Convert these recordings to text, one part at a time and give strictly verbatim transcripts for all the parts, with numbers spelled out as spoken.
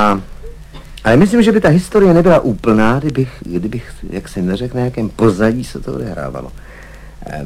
A, ale myslím, že by ta historie nebyla úplná, kdybych, kdybych jak se neřekl, na jakém pozadí se to odehrávalo. E,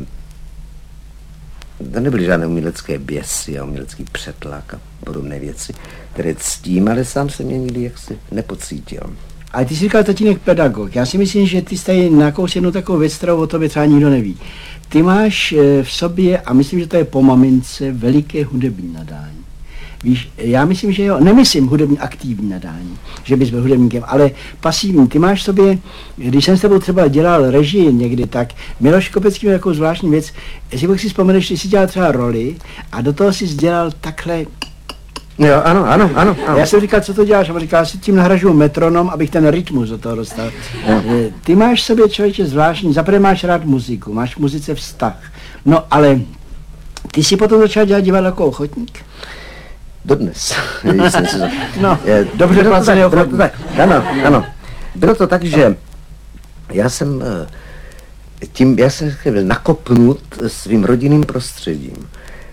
to nebyly žádné umělecké běsy a umělecký přetlak a podobné věci, které ctím, ale sám jsem mě nikdy jaksi nepocítil. Ale ty jsi říkal tatínek pedagog. Já si myslím, že ty jsi tady nakous jednu takovou věc, kterou o tobě třeba nikdo neví. Ty máš v sobě, a myslím, že to je po mamince, veliké hudební nadání. Víš, já myslím, že jo, nemyslím hudební aktivní nadání, že bys byl hudebníkem, ale pasivní. Ty máš v sobě, když jsem s tebou třeba dělal režii někdy, tak Miloš Kopecký měl takovou zvláštní věc, jestli si vzpomeneš, že jsi dělal třeba roli a do toho jsi dělal takhle. Jo, ano, ano, ano, ano. Já jsem říkal, co to děláš? A on říkal, si tím nahražuju metronom, abych ten rytmus do toho dostal. No. Ty máš v sobě, člověče, zvláštní, zaprvé máš rád muziku, máš k muzice vztah. No, ale ty jsi potom začal dělat divadlo jako ochotník? Dodnes. No, je, dobře placený ochotník. Ano, ano. Bylo to tak, že já jsem tím, já jsem byl nakopnut svým rodinným prostředím.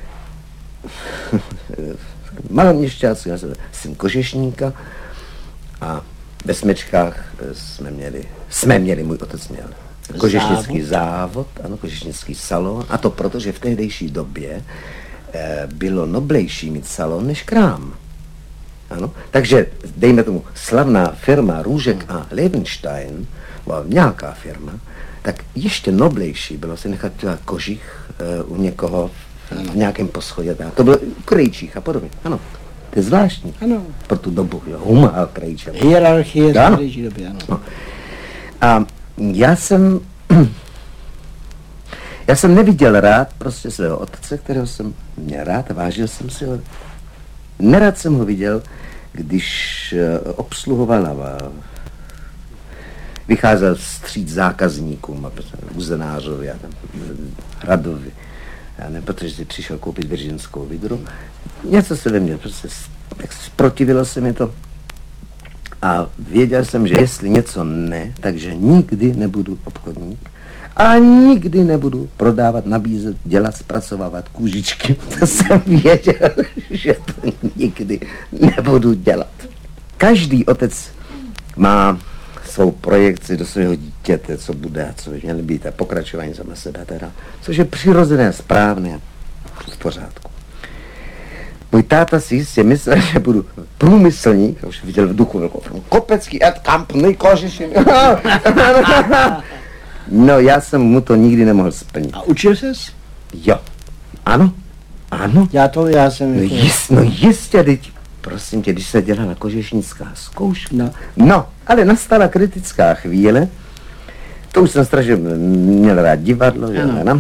Malém měšťáci, já jsem syn kožešníka a ve Smečkách jsme měli, jsme měli, můj otec měl kožešnický závod, závod ano, kožešnický salon, a to proto, že v tehdejší době eh, bylo noblejší mít salon než krám. Ano, takže dejme tomu slavná firma Růžek a Levenstein, nějaká firma, tak ještě noblejší bylo si nechat dělat kožich eh, u někoho v nějakém poschodě. To bylo u Krejčích a podobně. Ano, to je zvláštní. Ano. Pro tu dobu, jo, Huma a Krejčí. Hierarchie v tehdejší době, ano. No. A já jsem, já jsem neviděl rád prostě svého otce, kterého jsem měl rád a vážil jsem si ho. Nerad jsem ho viděl, když obsluhoval a vycházel vstříc zákazníkům, Uzenářovi a Hradovi. Já ne, protože si přišel koupit virginskou vidru. Něco se ve mně, prostě zprotivilo se mi to. A věděl jsem, že jestli něco ne, takže nikdy nebudu obchodník. A nikdy nebudu prodávat, nabízet, dělat, zpracovávat kůžičky. To jsem věděl, že to nikdy nebudu dělat. Každý otec má svou projekci do svého dítěte, co bude a co by měly být a pokračování sama sebe teda, což je přirozené, správné a v pořádku. Můj táta si jistě myslel, že budu průmyslník, a už viděl v duchu velkou firmu, Kopecký ad Company, kožešin. No, já jsem mu to nikdy nemohl splnit. A učil ses? Jo. Ano. Ano. Já to, já jsem... No, jako... jist, no jistě, teď, prosím tě, když se dělala kožešnická zkouška. No. No, ale nastala kritická chvíle. To už jsem strašně měl rád divadlo, že ano.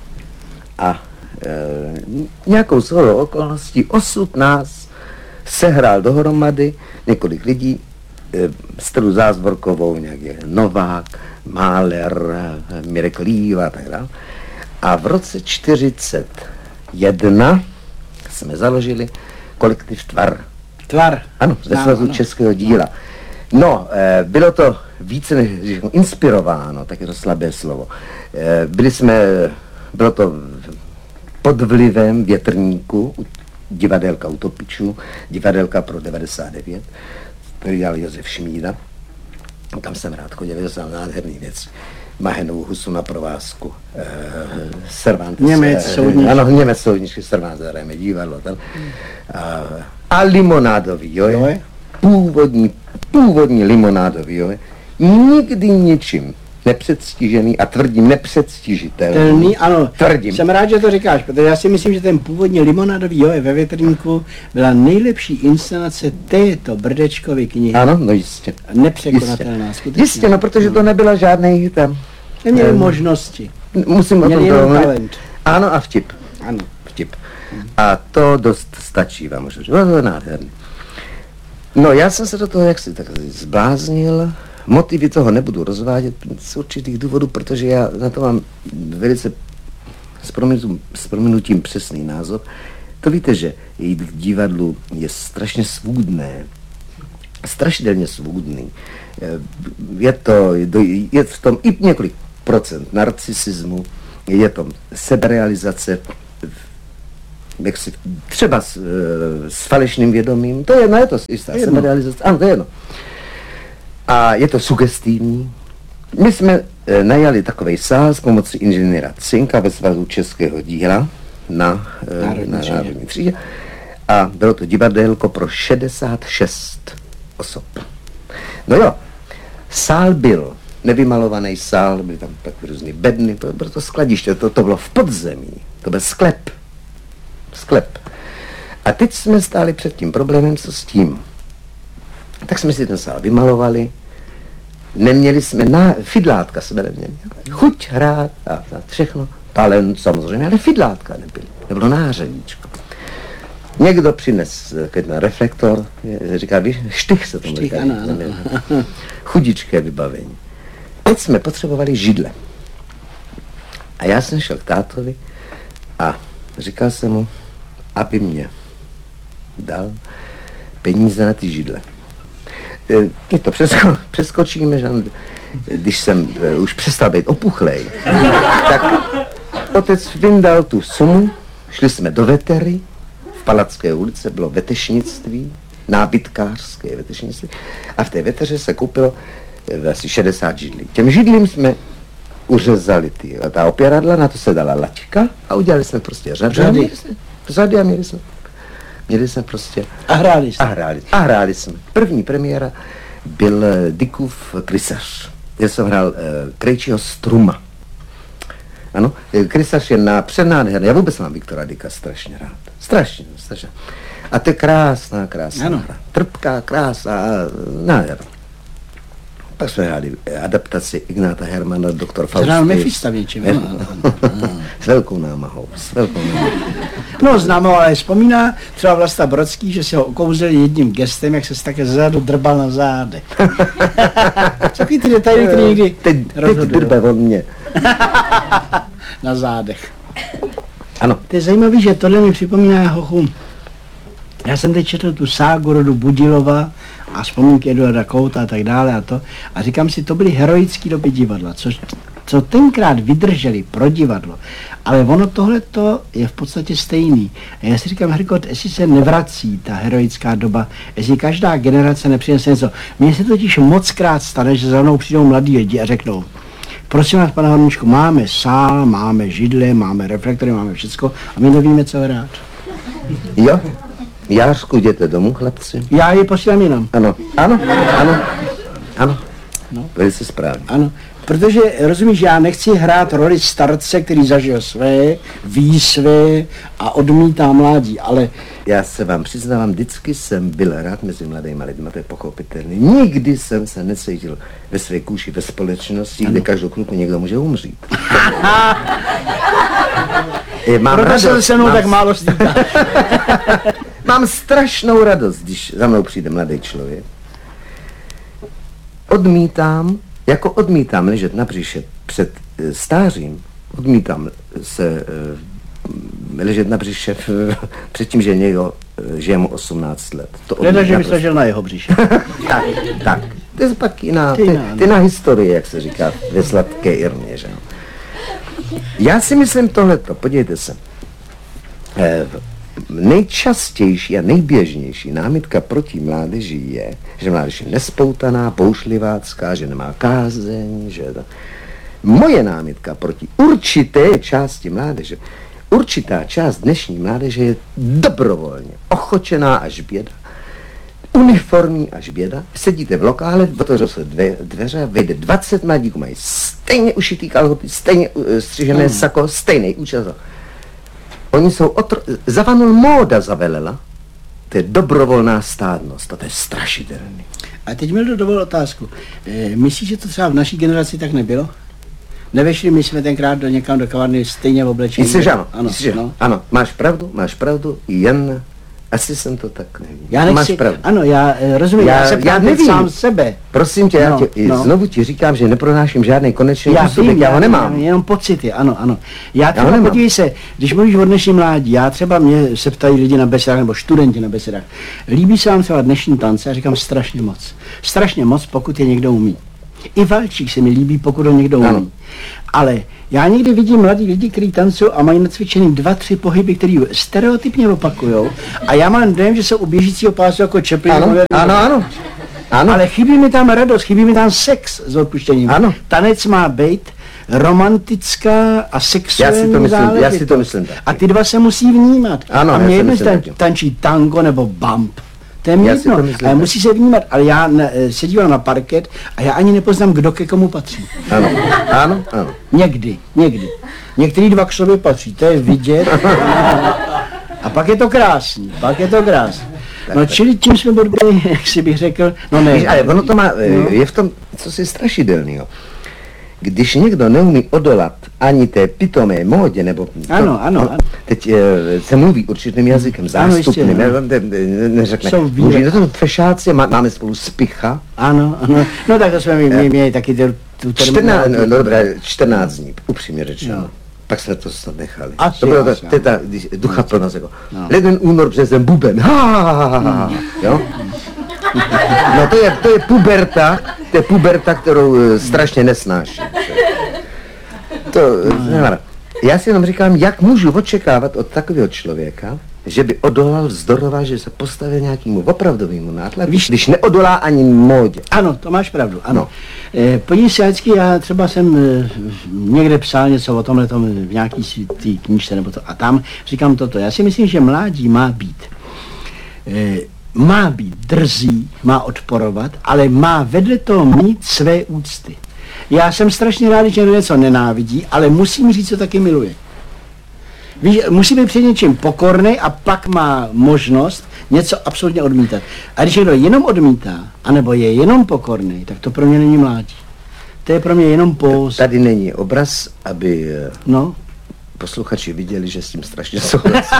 A e, nějakou shodou okolností osud nás sehrál dohromady několik lidí, e, Stelu Zázvorkovou, nějaký Novák, Máler, Mirek Líva a tak dále. A v roce čtyřicet jedna jsme založili kolektiv Tvar. Tvar. Ano, ze Svazu českého díla. No, e, bylo to více než inspirováno, tak je to slabé slovo. E, byli jsme, bylo to pod vlivem Větrníku, divadelka Utopičů, divadelka pro devadesát devět, který dělal Josef Šmída. Tam jsem rád chodil, že jsem nádherný věc. Mahenovou husu na provázku. E, Cervantes. Němec, soudničky. Ano, Němec, soudničky, Cervantes, hrajeme divadlo. Tam. A, a limonádový, jo, jo? Původní, původní limonádový, jo? Nikdy ničím nepředstižený a tvrdím nepředstižitelný. Telný, ano, tvrdím. Jsem rád, že to říkáš, protože já si myslím, že ten původní limonádový jo ve Větrníku byla nejlepší inscenace této Brdečkovy knihy. Ano, no jistě. Nepřekonatelná, jistě. skutečně. Jistě, no, protože to nebyla žádný tam. Neměli um, možnosti. Musím o tom jenom talent. Ano, a vtip. Ano. Vtip. A to dost stačí vám, můžu říct. To je nádherný. No, já jsem se do toho jaksi tak zbláznil. Motivy toho nebudu rozvádět z určitých důvodů, protože já na to mám velice s prominutím, s prominutím přesný názor. To víte, že jít k divadlu je strašně svůdné. Strašidelně svůdný. Je to, je v tom i několik procent narcisismu, je to seberealizace jak si, třeba s, s falešným vědomím, to je jedno, je to jistá seberealizace, ano, to je jedno. A je to sugestivní. My jsme e, najali takovej sál s pomocí inženýra Cinka ve Svazu českého díla na e, Národní, na Národní třídě. A bylo to divadélko pro šedesát šest osob. No jo, sál byl nevymalovaný sál, byly tam tak různý bedny, to bylo to skladiště, to, to bylo v podzemí, to byl sklep. Sklep. A teď jsme stáli před tím problémem, co s tím. Tak jsme si ten sál vymalovali, neměli jsme, na fidlátka jsme neměli. Chuť hrát a, a všechno, talent samozřejmě, ale fidlátka nebyly, nebylo nářadíčko. Někdo přines na reflektor, říká, víš, štych se tomu říká. Chudičké vybavení. Teď jsme potřebovali židle. A já jsem šel k tátovi a říkal jsem mu, aby mě dal peníze na ty židle. Teď to přesko, přeskočíme, že když jsem už přestal být opuchlej, tak otec vyndal tu sumu, šli jsme do Vetery, v Palacké ulice bylo vetešnictví, nábytkářské vetešnictví, a v té Veteře se koupilo asi šedesát židlí. Těm židlím jsme uřezali ty, ta opěradla, na to se dala laťka a udělali jsme prostě řady. Řady, řady a měli jsme, měli jsme prostě... A hráli jsme. A hráli, a hráli jsme. První premiéra byl Dickův Krysař. Já jsem hrál uh, Krejčího Struma. Ano, Krysař je na přenádherný, já vůbec mám Viktora Dicka strašně rád. Strašně, strašně. A to je krásná, krásná ano. hra. Trpká, krásná, nádherná. Pak jsme hráli adaptaci Ignáta Hermana, doktor Fausty. Hrál Mefista větším. S velkou námahou, s velkou námahou. No známo, ale vzpomíná třeba Vlasta Brodský, že si ho okouzel jedním gestem, jak se se také zadu drbal na zádech. Takový ty detaily, který někdy teď, teď drbe on mě. Na zádech. Ano. To je zajímavé, že tohle mi připomíná hochu. Já jsem teď četl tu ságu rodu Budilova a vzpomínky Eduarda Kouta a tak dále a to. A říkám si, to byly heroické doby divadla, což, co tenkrát vydrželi pro divadlo. Ale ono tohleto je v podstatě stejný. A já si říkám, Herkot, jestli se nevrací ta heroická doba, jestli každá generace nepřinese něco. Mně se totiž moc krát stane, že za mnou přijdou mladí lidi a řeknou, prosím vás, pane Horníčku, máme sál, máme židle, máme reflektory, máme všecko a my nevíme, co hrát. Jo? Jářku, jděte domů, chlapci. Já je posílám jenom. Ano, ano, ano, ano, no. Velice správně. Ano, protože, rozumíš, já nechci hrát roli starce, který zažil své, ví své a odmítá mládí, ale... Já se vám přiznávám, vždycky jsem byl rád mezi mladými lidmi, to je pochopitelné. Nikdy jsem se necítil ve své kůži, ve společnosti, ano. Kde každou chvilku někdo může umřít. Je, mám Proto radost, se se mnou mám... tak málo stýká. Mám strašnou radost, když za mnou přijde mladý člověk. Odmítám, jako odmítám ležet na břiše před e, stářím, odmítám se e, ležet na břiše v, před tím, že někdo e, žije mu osmnáct let. Hleda, že bys ležel na jeho břiše. tak, tak. To je pak jiná, ty, ty na historii, jak se říká ve sladké Irmě, že no. Já si myslím tohleto, podívejte se. E, nejčastější a nejběžnější námitka proti mládeži je, že mládež je nespoutaná, boušlivácká, že nemá kázeň, že to... Moje námitka proti určité části mládeže, určitá část dnešní mládeže je dobrovolně ochočená až běda, uniformní až běda. Sedíte v lokále, otevřou se dve, dveře, vejde dvacet mladíků, mají stejně ušitý kalhoty, stejně uh, střižené mm. sako, stejný účes. Oni jsou otro... Zavanul móda zavelela. To je dobrovolná stádnost. A to je strašidelný. A teď mi dovol otázku. E, myslíš, že to třeba v naší generaci tak nebylo? Nevešli my jsme tenkrát do někam do kavárny stejně v oblečení? Myslíš, že ano. Ano, Myslíš, no. Ano, máš pravdu, máš pravdu, jen... Asi jsem to tak neví. Já nechci, máš pravdu. Ano, já rozumím, já, já se ptám teď sám sebe. Prosím tě, no, já tě, no. znovu ti říkám, že nepronáším žádný konečný já úsudek, vím, já ho nemám. Já, jenom pocity, ano, ano. Já třeba podívej se, když mluvíš o dnešní mládí, já třeba mě se ptají lidi na besedách, nebo studenti na besedách. Líbí se vám třeba dnešní tance? Já říkám strašně moc. Strašně moc, pokud je někdo umí. I valčík se mi líbí, pokud ho někdo umí. Ano. Ale já někdy vidím mladí lidi, kteří tancují a mají nacvičený dva, tři pohyby, který stereotypně opakujou. A já mám dojem, že jsou u běžícího pásu jako Chaplin. Ano, ano, ano. Ano. Ale chybí mi tam radost, chybí mi tam sex s odpuštěním. Ano. Tanec má být romantická a sexuální Já si to myslím, já si záležitost. to myslím taky. A ty dva se musí vnímat. Ano, a já mě si jedno, myslím tan, taky. tančí tango nebo bump. To je mě Já si to jedno, myslím ale taky. musí se vnímat. Ale já ne, se dívám na parket a já ani nepoznám, kdo ke komu patří. Ano, ano, ano. Někdy, někdy. Některý dva k sobě patří, to je vidět. A pak je to krásný, pak je to krásný. No čili tím jsme odbyli, jak si bych řekl, no ne. Víš, ale ono to má, je v tom, co si strašidelného. Když někdo neumí odolat ani té pitomé módě, nebo... To, Ano, ano, no, ano. teď e, se mluví určitým jazykem, zástupným, jistě, ne, ano. ne, ne, neřekne, Jsou výle- může, to fešáci, má, máme spolu spicha, Ano, ano. No tak to jsme my, my měli taky tu, tu čtrnáct, terminologii. no, dobré, čtrnáct dní, upřímně řečeno. No. Pak jsme to snad nechali. Asi, to bylo to, asi, to je ta když, ducha plnost, jako No. leden, únor, březen, buben, ha, ha, ha, ha, ha, jo? No to je, to je puberta, to je puberta, kterou eh, strašně nesnáším. To, znamená, já si jenom říkám, jak můžu očekávat od takového člověka, že by odolal vzdorova, že se postavil nějakému opravdovému nátlaku, Víš- když neodolá ani módě. Ano, to máš pravdu, ano. No. No. Podívej se, vždycky já třeba jsem e, někde psal něco o tomhle tom v nějaký si tý knížce nebo to a tam říkám toto. Já si myslím, že mládí má být e, má být drzý, má odporovat, ale má vedle toho mít své úcty. Já jsem strašně rád, že něco nenávidí, ale musím říct, co taky miluje. Víš, musí být před něčím pokorný a pak má možnost něco absolutně odmítat. A když někdo jenom odmítá, anebo je jenom pokorný, tak to pro mě není mládí. To je pro mě jenom póz. Tady není obraz, aby eh, No, posluchači viděli, že s tím strašně souhlasím.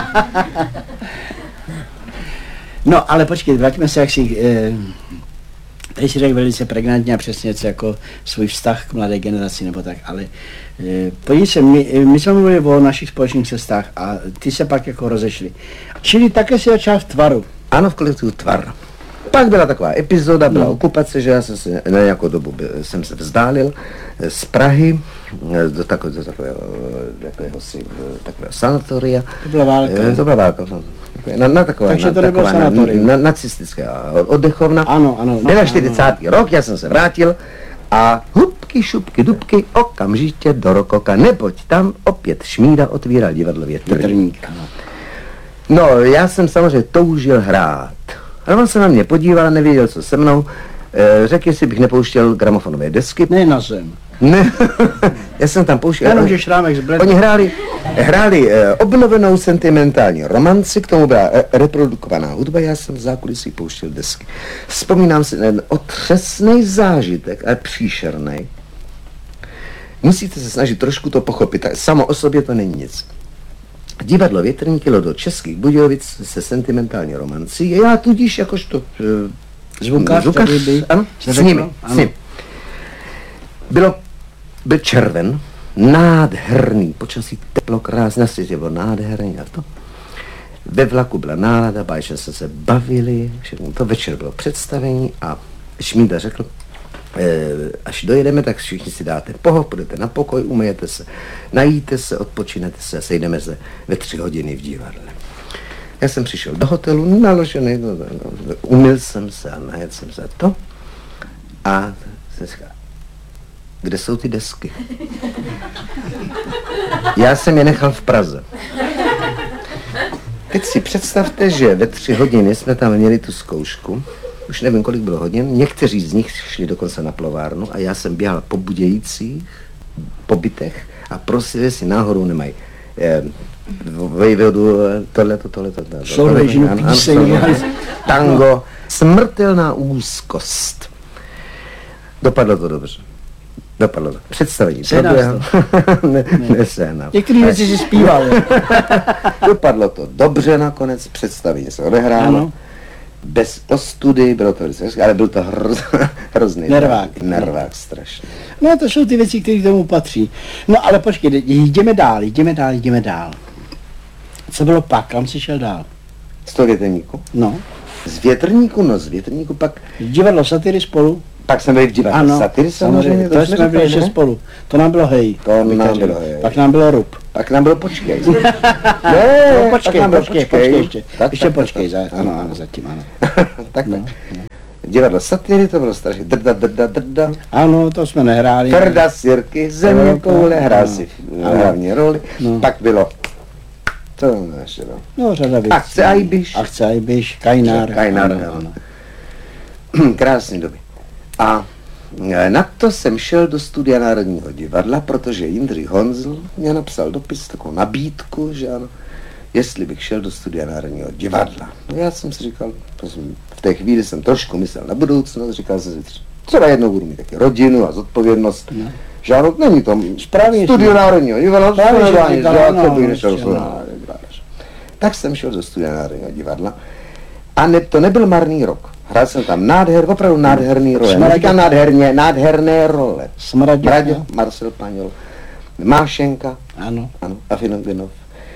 no, ale počkej, vraťme se, jak si... Eh, tady si řekl velice pregnantně a přesně něco jako svůj vztah k mladé generaci nebo tak, ale eh, podívej se, my, my jsme mluvili o našich společných cestách a ty se pak jako rozešli. Čili také si začal v Tvaru. Ano, v kolektivu Tvar. Pak byla taková epizoda, byla No. okupace, že já jsem se na nějakou dobu byl, jsem se vzdálil eh, z Prahy eh, do takového, do takového, eh, takového, si, eh, takového sanatoria. To byla válka. Eh, To byla válka. Na, na takové, Takže na, to nebylo taková na, sanatorium. na, nacistická oddechovna. Ano, ano. Byla čtyřicátý rok, já jsem se vrátil a hubky, šupky, dubky, okamžitě do Rokoka, neboť tam opět Šmída otvíral divadlo Větrník. Větrník, ano. No, já jsem samozřejmě toužil hrát. Ale on se na mě podíval, nevěděl, co se mnou. E, řekl, jestli bych nepouštěl gramofonové desky. Ne na zem. Ne, já jsem tam pouštěl. Jenom, že šrámek z bledu. Oni hráli, hráli e, obnovenou sentimentální romanci, k tomu byla e, reprodukovaná hudba, já jsem v zákulisí pouštěl desky. Vzpomínám si na jeden otřesný zážitek, ale příšerný. Musíte se snažit trošku to pochopit, tak samo o sobě to není nic. Divadlo Větrník jelo do Českých Budějovic se sentimentální romancí, já tudíž jakožto e, Zvukař, zvukař, který by ano, se s řeklo, nimi, ano. s nimi. Bylo, byl červen, nádherný, počasí teplo, krásné, na světě bylo nádherný a to. Ve vlaku byla nálada, báječně se se bavili, všechno to, večer bylo představení a Šmída řekl, e, až dojedeme, tak všichni si dáte poho, půjdete na pokoj, umyjete se, najíte se, odpočinete se a sejdeme se ve tři hodiny v divadle. Já jsem přišel do hotelu, naložený, no, no, umyl jsem se a najedl jsem se a to. A jsem říkal, kde jsou ty desky? Já jsem je nechal v Praze. Teď si představte, že ve tři hodiny jsme tam měli tu zkoušku, už nevím, kolik bylo hodin, někteří z nich šli dokonce na plovárnu a já jsem běhal po Budějcích, po bytech a prosili, jestli náhodou nemají eh, vejvodu, tohleto, tohleto, tohleto. Soulejžinu píseň. Tango, smrtelná úzkost. Dopadlo to dobře. Dopadlo to. Představení. Sehnal proběhlo. ne, nesehnal. Některé věci si zpíval. Dopadlo to dobře nakonec, představení se odehrálo. Ano. Bez ostudy, bylo to velice hezké, ale byl to hroz, hrozný. Nervák. Nervák strašný. No to jsou ty věci, které k tomu patří. No ale počkej, jdeme dál, jdeme dál, jdeme dál. Co bylo pak, kam jsi šel dál? Z toho Větrníku. No, Z Větrníku, no z Větrníku pak divadlo Satyry spolu. Pak jsme byli v divadle Ano, Satyry samozřejmě. to jsme byli ještě spolu. To nám bylo hej. To nám bylo hej. Pak nám bylo rub. Pak nám bylo počkej. Ne, no, počkej, nám bylo počkej, počkej, ještě. Tak, Ještě tak, počkej, tak, za, ano, ano, zatím, ano. tak, No, tak. Divadlo Satyry, to bylo strašně drda, drda, drda. ano, to jsme nehráli. Trda, sirky, země, koule, hrál si hlavní roli. No. Pak bylo, to naše, no. No, řada věcí. Akce Ajbiš. Akce Ajbiš, Kajnár. Kajnár, ano, ano. ano. Krásný doby. A na to jsem šel do studia Národního divadla, protože Jindřich Honzl mě napsal dopis, takovou nabídku, že ano, jestli bych šel do studia Národního divadla. No já jsem si říkal, v té chvíli jsem trošku myslel na budoucnost, říkal jsem si, třeba jednou budu mít taky rodinu a zodpovědnost, no. Že ano, není to Správně studio Národního divadla, Správně, že správně, to že ano, to bych ano, nešel ještě, do ano. Tak jsem šel do studia Národního divadla a ne, to nebyl marný rok. Hrál jsem tam nádher, opravdu nádherný role. Smradě. Neříkám nádherně, nádherné role. Smradě. Mradě, Marcel Paňol, Mášenka, Ano. ano, Afinogdenov,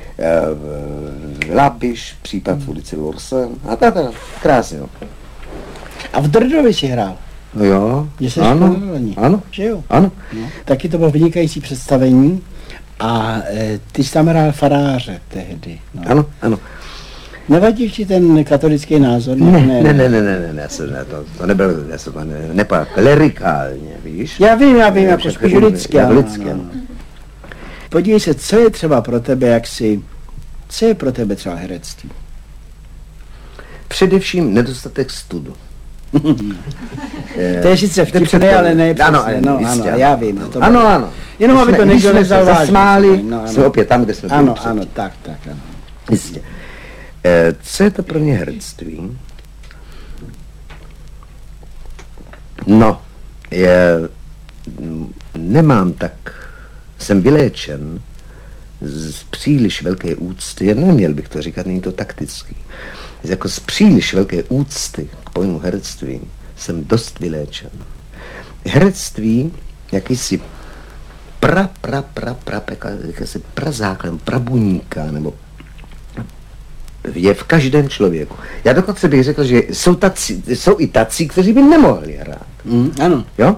Lapiš, případ v ulici Lorsen a tak, krásně. No. A v Drdovi si hrál. No jo, Že jsi ano, školení. ano, Že jo? ano. No. Taky to bylo vynikající představení a e, ty jsi tam hrál faráře tehdy. No. Ano, ano. Nevadí ti ten katolický názor? Ne, ne, ne, ne, ne, ne, ne, ne, ne to, to nebylo, já jsem ne, nepa, klerikálně, víš? Já vím, já vím, jako Však spíš jako- lidsky. jako ano, lidsky, ano, ano. ano. Podívej se, co je třeba pro tebe, jak si, co je pro tebe třeba herectví? Především nedostatek studu. To je sice vtipné, ale ne přesně, ano, no, jistě, ano, já vím. To ano, ano. Jenom aby to Když někdo jsme nevzal se vážně. zasmáli, No, ano. jsme opět tam, kde jsme byli Ano, předtím. ano, tak, tak, ano. Jistě. Eh, co je to pro mě herectví? No, je, m, nemám tak, jsem vyléčen z příliš velké úcty, neměl bych to říkat, není to taktický, jako z příliš velké úcty k pojmu herectví jsem dost vyléčen. Herectví, jakýsi pra, pra, pra, pra, jakýsi prazáklad, prabuníka, nebo je v každém člověku. Já dokonce bych řekl, že jsou, taci, jsou i tací, kteří by nemohli hrát. Mm, ano. Jo?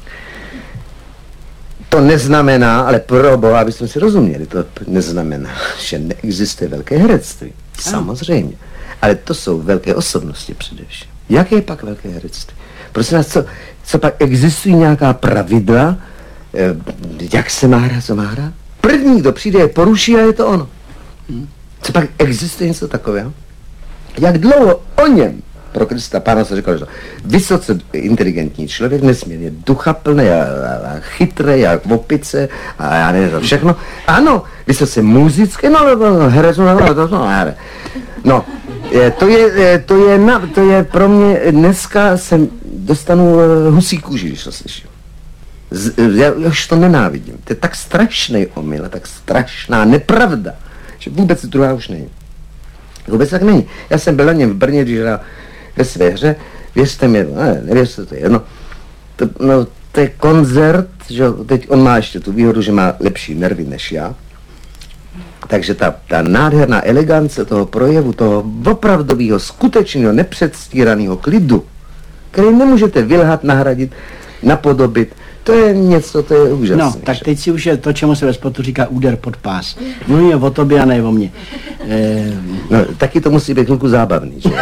To neznamená, ale pro Boha, abychom si rozuměli, to neznamená, že neexistuje velké herectví. Samozřejmě. Ale to jsou velké osobnosti především. Jaké je pak velké herectví? Prosím vás, co, co pak existují nějaká pravidla, eh, jak se má hrát, co má hrát? První, kdo přijde, je poruší a je to ono. Co pak existuje něco takového? Jak dlouho o něm, pro Krista Pána se říkal, že to vysoce inteligentní člověk, nesmírně duchaplný a, a, a chytrý a opice a já nevím, to všechno. Ano, vysoce muzické, no, no, no, herec, no, no, no, no, no, no, je, to je, je, to je, na, to je pro mě, dneska jsem dostanu uh, husí kůži, když to slyším. Z, já už to nenávidím, to je tak strašný omyl, tak strašná nepravda, že vůbec druhá už není. Vůbec tak není. Já jsem byl na něm v Brně, když hrál ve své hře, věřte mi, ne, nevěřte, to je jedno. To, no, to je koncert, že teď on má ještě tu výhodu, že má lepší nervy než já. Takže ta, ta nádherná elegance toho projevu, toho opravdového, skutečného, nepředstíraného klidu, který nemůžete vylhat, nahradit, napodobit, to je něco, to je úžasné. No, tak teď si už je to, čemu se ve sportu říká úder pod pás. Mluvíme o tobě a ne o mně. E... No, taky to musí být chvilku zábavný, že?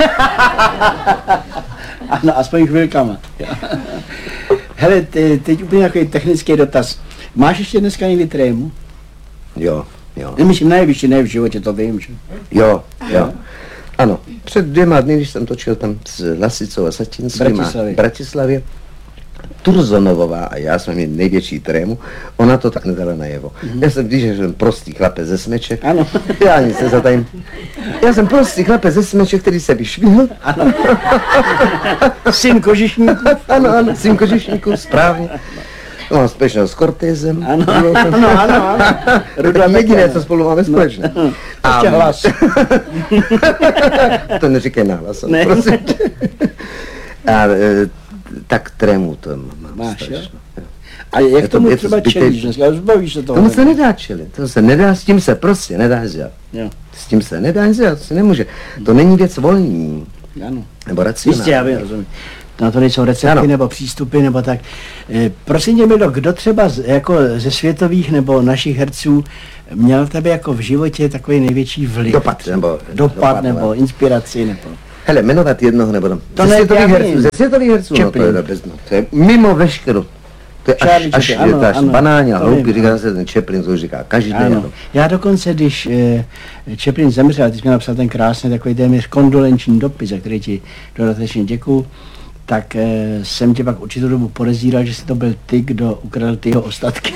Ano, aspoň chvilkama. Hele, te, teď úplně takový technický dotaz. Máš ještě dneska někdy trému? Jo, jo. Nemyslím nejvyšší, ne v životě, to vím, že? Jo, jo. Ano, před dvěma dny, když jsem točil tam s Lasicou a Satinským Bratislavě. v Bratislavě, Turzonovová a já jsme měli největší trému, ona to tak nedala najevo. Mm-hmm. Já jsem, když jsem prostý chlapec ze Smeček, Ano. já nic nezatajím. Já jsem prostý chlapec ze Smeček, který se vyšvihl. Ano. Syn kožišníků. Ano, ano, syn kožišníků, správně. Mám společnost s Cortézem. Ano, ano, ano, ano. To je jediné, co spolu máme společné. No, ještě hlas. To neříkej nahlas, Ne. prosím. A e, tak trému to mám Máš, strašno. jo? A jak Je to- tomu je to třeba zbytečné. čelíš dneska? Zbavíš se toho? Tomu se nedá čelit, to se nedá, s tím se prostě nedá dělat. Jo, S tím se nedá dělat, to se nemůže. To není věc volní, ano. nebo racionální. Jistě, já vím, rozumím. na to nejsou recepty Ano. nebo přístupy nebo tak. E, prosím tě, Mildo, kdo třeba z, jako ze světových nebo našich herců měl tebe jako v životě takový největší vliv? Dopad, nebo... Dopad, dopad, nebo nebo- inspiraci, nebo... Hele, jmenovat jednoho nebo tam. To ze ne, světových já herců, vím. ze světových herců, no to Chaplin. je dobře, no, to je mimo veškerou. To je až, Charlie až, Chaplin, je ano, to až ano, banálně a to hloupý, vím, říká ano. se ten Chaplin, to už říká každý. Ano. Ano. Já dokonce, když eh, Chaplin zemřel, ty jsi mi napsal ten krásný takový téměř kondolenční dopis, za který ti dodatečně děkuju, tak eh, jsem tě pak určitou dobu podezíral, že jsi to byl ty, kdo ukradl ty jeho ostatky.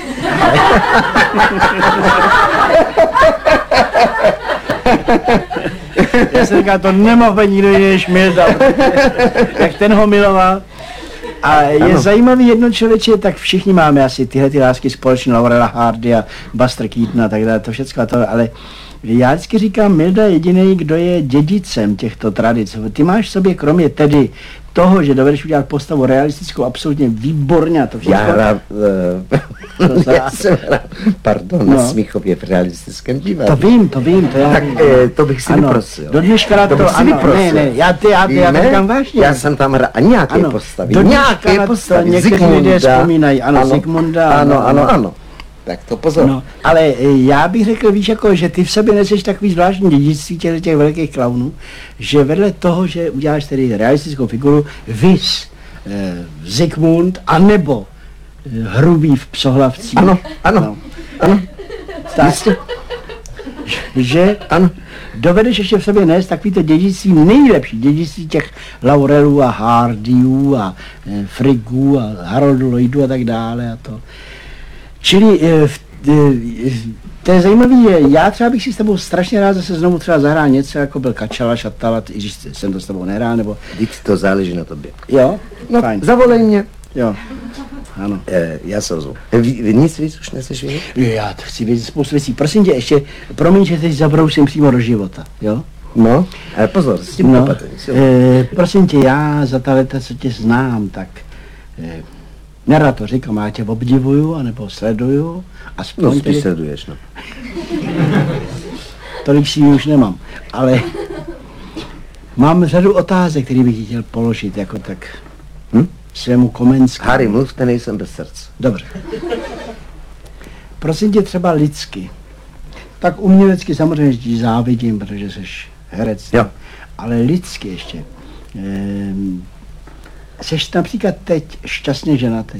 Já jsem říkal, to nemohl být nikdo jiný než Milda, jak ten ho miloval. A je Ano. zajímavý jedno člověče, tak všichni máme asi tyhle ty lásky společné, Laurela Hardy a Buster Keaton a tak dále, to všechno a to, ale já vždycky říkám, Milda je jediný, kdo je dědicem těchto tradic. Ty máš v sobě, kromě tedy toho, že dovedeš udělat postavu realistickou, absolutně výborně a to všechno. Já hrál, uh, To já jsem hrál, pardon, No. na Smíchově v realistickém divadle. To vím, to vím, to já Tak vím. eh, to bych si Ano, vyprosil. do dneška To to, bych si ano, vyprosil. ne, ne, já ty, já ty, já to Víme? říkám vážně. Já jsem tam hrál a nějaké Ano, postavy, do dneška nějaké na to postavy, někteří lidé vzpomínají, ano, Zikmunda, ano, ano, ano. ano, ano. Tak to pozor. No, ale e, já bych řekl, víš, jako, že ty v sobě neseš takový zvláštní dědictví těch, těch velkých klaunů, že vedle toho, že uděláš tedy realistickou figuru, vys e, Zikmund, anebo e, Hrubý v Psohlavcích. Ano, ano, No. ano, Tak, jistě, že ano. dovedeš ještě v sobě nést takový to dědictví, nejlepší dědictví těch Laurelů a Hardyů a e, Friggů a Haroldu Lloydů a tak dále a to. Čili e, v, e, to je zajímavý, je, já třeba bych si s tebou strašně rád zase znovu třeba zahrál něco, jako byl Kačala, Šatala, i když jsem to s tebou nehrál, nebo Vždyť to záleží na tobě. jo, No, fajn, zavolej mě. jo, ano. E, já se ozvu. Vy, vy nic víc už nechceš vědět? Já to chci vědět spoustu věcí, prosím tě, ještě, promiň, že teď zabrousím přímo do života, jo? No, ale pozor, s tím No, opatrně. si ho- e, prosím tě, já za ta leta, co tě znám, tak e, nerad to říkám, já tě obdivuju, anebo sleduju, aspoň No, tedy, spíš sleduješ, no. tolik si už nemám, ale mám řadu otázek, které bych ti chtěl položit, jako tak Hm? svému Komenskému. Harry, mluvte, nejsem bez srdce. Dobře. Prosím tě třeba lidsky. Tak umělecky samozřejmě že ti závidím, protože jsi herec. Jo. Ale lidsky ještě. Ehm, seš například teď šťastně ženatý?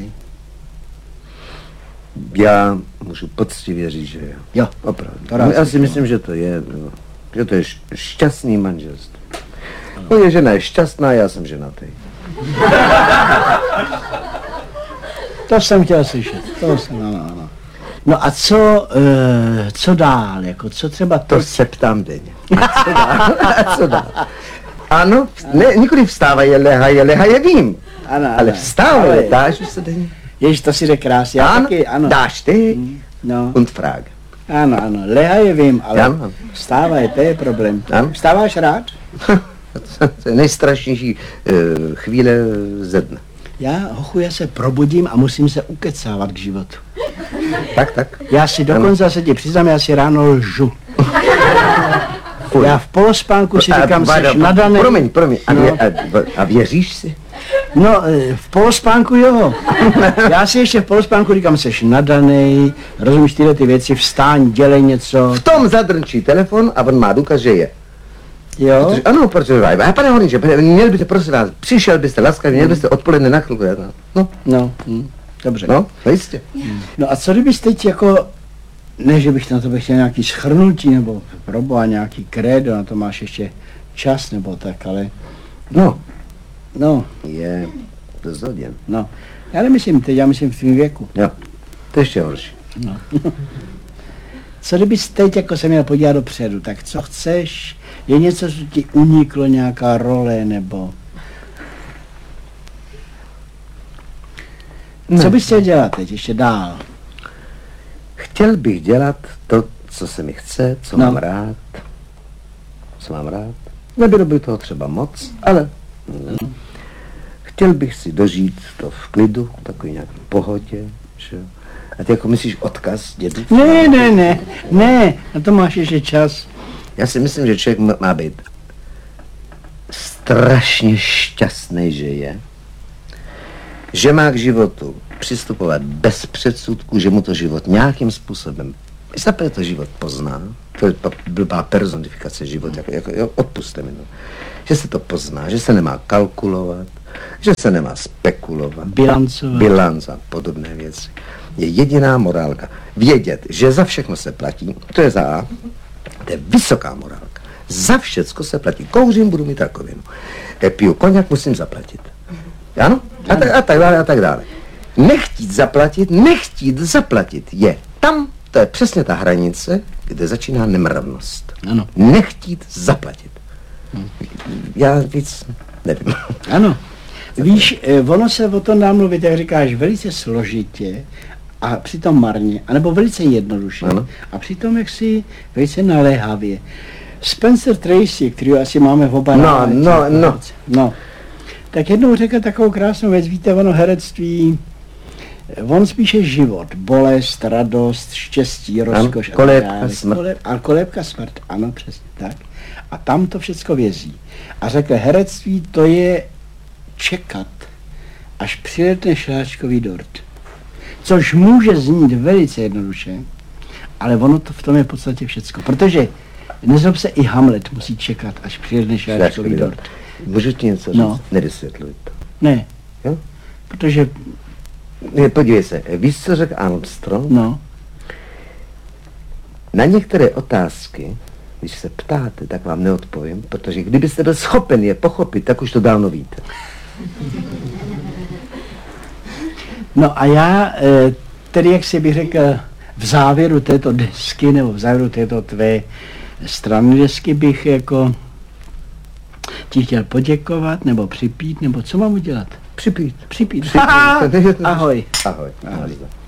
Já můžu poctivě říct, že jo. Jo. Opravdu. To rád Já si slyším. myslím, že to je, no, že to je š- šťastný manželství. Moje žena je šťastná, já jsem ženatý. To jsem chtěl slyšet. To jsem, ano, ano. No a co, e, co dál? Jako, co třeba To teď? se ptám denně. A co dál? A co dál? Ano, ne, nikoli vstávaje, lehaje, lehaje vím. Ano, ano. Ale vstávaje, Ale- dáš už se denně. Ježiš, to si řekl krásně. Já Ano, taky, ano. dáš ty No. und frag. Ano, ano, leha je vím, ale Ano. vstává je, to je problém. Ano. Vstáváš rád? To je nejstrašnější uh, chvíle ze dne. Já, hochu, já se probudím a musím se ukecávat k životu. Tak, tak. Já si dokonce, se ti přiznám, já si ráno lžu. Fuj. Já v polospánku si A, říkám, Váda, seš nadaný. Promiň, promiň. A, No. vě, a, a věříš si? No, e, v polospánku jo. Já si ještě v polospánku říkám, seš nadaný, rozumíš tyhle ty věci, vstáň, dělej něco. V tom zadrčí telefon a on má důkaz, že je. Jo? Protože, ano, protože, a pane Horníče, měl byste, prosím vás, přišel byste laskavě, měl byste odpoledne na chvilku. No, no, No, hm, dobře. no, no jistě. No a co kdybys teď jako, ne, že bych na to chtěl nějaký schrnutí, nebo proboha nějaký krédo, na to máš ještě čas, nebo tak, ale No, no, je dost hodin. no. Já nemyslím teď, já myslím v tvým věku. Jo, to ještě horší. No. Co kdybys teď jako se měl podívat dopředu, tak co chceš? Je něco, co ti uniklo, nějaká role, nebo... Ne. Co bys chtěl dělat teď, ještě dál? Chtěl bych dělat to, co se mi chce, co No. mám rád. Co mám rád. Nebylo by toho třeba moc, ale mm, chtěl bych si dožít to v klidu, v takový nějaký pohodě. Že? jo. A ty jako myslíš odkaz dědu? Ne, ne, ne, ne, na to máš ještě čas. Já si myslím, že člověk má- má být strašně šťastný, že je. že má k životu přistupovat bez předsudku, že mu to život nějakým způsobem, zaprvé to život pozná, to je blbá personifikace života, jako, jako, jo, odpuste mi, no. Že se to pozná, že se nemá kalkulovat, že se nemá spekulovat, bilancovat, bilanc a podobné věci. Je jediná morálka. Vědět, že za všechno se platí, to je za A, to je vysoká morálka. Za všecko se platí. Kouřím, budu mít rakovinu. E, piju koněk, musím zaplatit. Ano? A tak, a tak dále, a tak dále. Nechtít zaplatit, nechtít zaplatit je tam, to je přesně ta hranice, kde začíná nemravnost. Ano. Nechtít zaplatit. Já víc nevím. Ano. Víš, ono se o tom dá mluvit, jak říkáš, velice složitě a přitom marně, anebo velice jednoduše. Ano. A přitom jaksi velice naléhavě. Spencer Tracy, který asi máme v oba No, rádi, no, no. no. Tak jednou řekl takovou krásnou věc, víte, ono herectví, on spíše život, bolest, radost, štěstí, rozkoš. Ano, kolébka, smrt. Kolé, a kolébka, smrt, ano, přesně tak. A tam to všecko vězí. A řekl, herectví to je čekat, až přiletne šláčkový dort. Což může znít velice jednoduše, ale ono to v tom je v podstatě všecko. Protože, nezlob se, i Hamlet musí čekat, až přiletne šláčkový dort. Můžu ti něco říct? No. Nevysvětluj to. Ne, Jo? protože, Ne, podívej se, víš, co řekl Armstrong? no, Na některé otázky, když se ptáte, tak vám neodpovím, protože kdybyste byl schopen je pochopit, tak už to dávno víte. no a já, eh, tedy jak si bych řekl, v závěru této desky, nebo v závěru této tvé strany desky bych jako ti chtěl poděkovat, nebo připít, nebo co mám udělat? Připít. Připít. Připít. Ahoj. Ahoj. Ahoj.